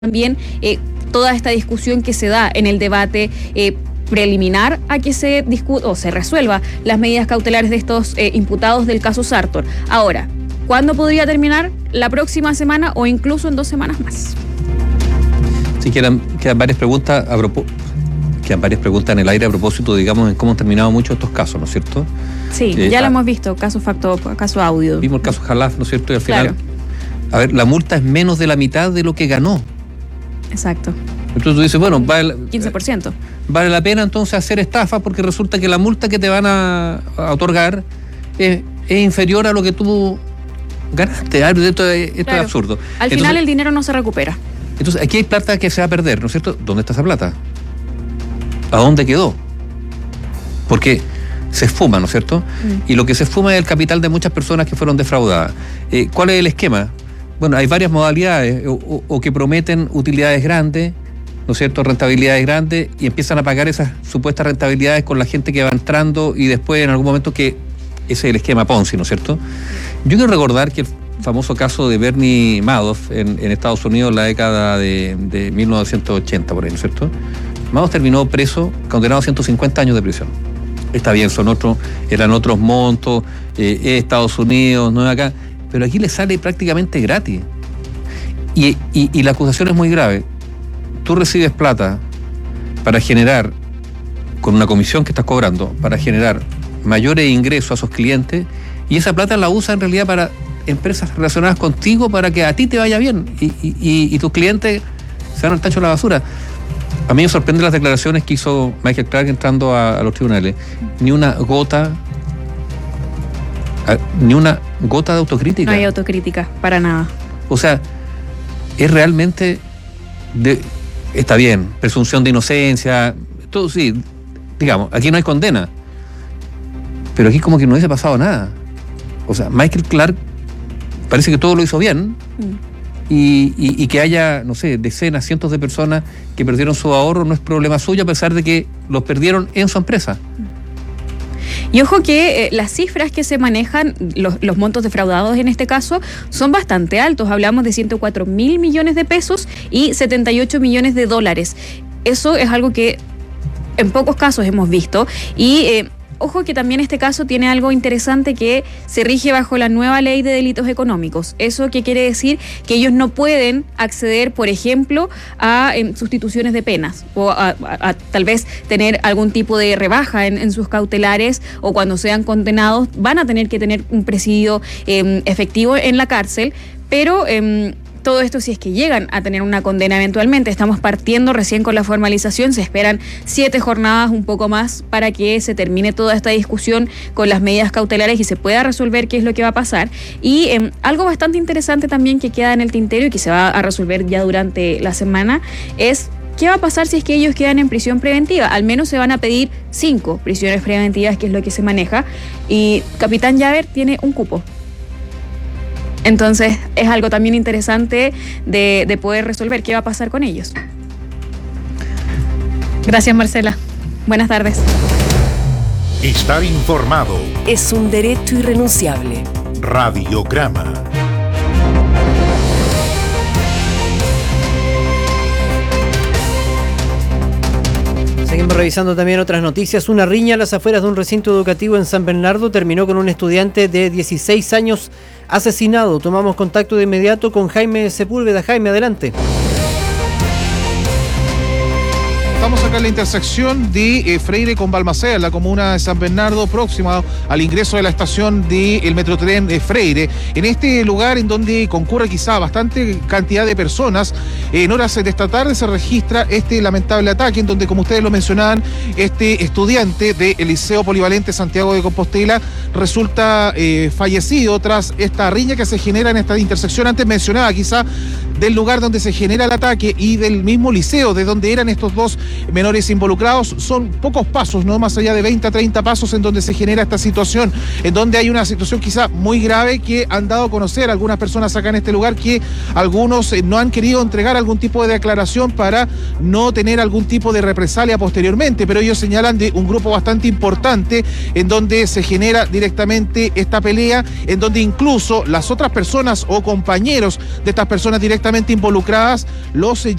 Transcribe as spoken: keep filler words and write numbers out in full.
también eh, toda esta discusión que se da en el debate eh, preliminar a que se discuta o se resuelva las medidas cautelares de estos eh, imputados del caso Sartor. Ahora, ¿cuándo podría terminar? La próxima semana o incluso en dos semanas más. Sí, quedan, quedan varias preguntas a propósito. Quedan varias preguntas en el aire a propósito, digamos, en cómo han terminado muchos estos casos, ¿no es cierto? Sí, eh, ya ah, lo hemos visto, caso facto, caso audio. Vimos el caso Jalaf, ¿no es cierto? Y al final, claro. A ver, la multa es menos de la mitad de lo que ganó. Exacto. Entonces tú dices, bueno, vale, quince por ciento. Vale la pena entonces hacer estafa porque resulta que la multa que te van a, a otorgar es, es inferior a lo que tú ganaste. Esto, esto claro. es absurdo. Al entonces, final el dinero no se recupera. Entonces aquí hay plata que se va a perder, ¿no es cierto? ¿Dónde está esa plata? ¿A dónde quedó? Porque se esfuma, ¿no es cierto? Mm. Y lo que se esfuma es el capital de muchas personas que fueron defraudadas. Eh, ¿Cuál es el esquema? Bueno, hay varias modalidades, o, o, o que prometen utilidades grandes, ¿no es cierto?, rentabilidades grandes, y empiezan a pagar esas supuestas rentabilidades con la gente que va entrando y después en algún momento que ese es el esquema Ponzi, ¿no es cierto? Yo quiero recordar que el famoso caso de Bernie Madoff en, en Estados Unidos en la década de, de mil novecientos ochenta, por ahí, ¿no es cierto? Madoff terminó preso, condenado a ciento cincuenta años de prisión. Está bien, son otros, eran otros montos, eh, es Estados Unidos, no es acá, pero aquí le sale prácticamente gratis. Y, y, y la acusación es muy grave. Tú recibes plata para generar, con una comisión que estás cobrando, para generar mayores ingresos a sus clientes, y esa plata la usa en realidad para empresas relacionadas contigo para que a ti te vaya bien y, y, y, y tus clientes se van al tacho de la basura. A mí me sorprenden las declaraciones que hizo Michael Clark entrando a, a los tribunales. Ni una gota, a, ni una gota de autocrítica. No hay autocrítica, para nada. O sea, es realmente, de, está bien, presunción de inocencia, todo sí, digamos, aquí no hay condena. Pero aquí como que no hubiese pasado nada. O sea, Michael Clark parece que todo lo hizo bien. Mm. Y, y, y que haya, no sé, decenas, cientos de personas que perdieron su ahorro no es problema suyo, a pesar de que los perdieron en su empresa. Y ojo que eh, las cifras que se manejan, los, los montos defraudados en este caso, son bastante altos. Hablamos de ciento cuatro mil millones de pesos y setenta y ocho millones de dólares. Eso es algo que en pocos casos hemos visto. Y eh, ojo que también este caso tiene algo interesante, que se rige bajo la nueva ley de delitos económicos. ¿Eso qué quiere decir? Que ellos no pueden acceder, por ejemplo, a eh, sustituciones de penas o a, a, a tal vez tener algún tipo de rebaja en, en sus cautelares, o cuando sean condenados van a tener que tener un presidio eh, efectivo en la cárcel, pero... Eh, todo esto si es que llegan a tener una condena eventualmente. Estamos partiendo recién con la formalización, se esperan siete jornadas, un poco más, para que se termine toda esta discusión con las medidas cautelares y se pueda resolver qué es lo que va a pasar. Y eh, algo bastante interesante también que queda en el tintero y que se va a resolver ya durante la semana es qué va a pasar si es que ellos quedan en prisión preventiva. Al menos se van a pedir cinco prisiones preventivas, que es lo que se maneja, y Capitán Llaver tiene un cupo. Entonces es algo también interesante de, de poder resolver qué va a pasar con ellos. Gracias, Marcela. Buenas tardes. Estar informado es un derecho irrenunciable. Radiograma. Seguimos revisando también otras noticias. Una riña a las afueras de un recinto educativo en San Bernardo terminó con un estudiante de dieciséis años asesinado. Tomamos contacto de inmediato con Jaime Sepúlveda. Jaime, adelante. Estamos acá en la intersección de eh, Freire con Balmaceda, en la comuna de San Bernardo, próxima al ingreso de la estación del Metrotren de Freire. En este lugar en donde concurre quizá bastante cantidad de personas, eh, en horas de esta tarde se registra este lamentable ataque en donde, como ustedes lo mencionaban, este estudiante del Liceo Polivalente Santiago de Compostela resulta eh, fallecido tras esta riña que se genera en esta intersección. Antes mencionaba quizá del lugar donde se genera el ataque y del mismo liceo de donde eran estos dos menores involucrados. Son pocos pasos, no más allá de veinte a treinta pasos, en donde se genera esta situación, en donde hay una situación quizá muy grave que han dado a conocer algunas personas acá en este lugar, que algunos no han querido entregar algún tipo de declaración para no tener algún tipo de represalia posteriormente, pero ellos señalan de un grupo bastante importante en donde se genera directamente esta pelea, en donde incluso las otras personas o compañeros de estas personas directamente directamente involucradas los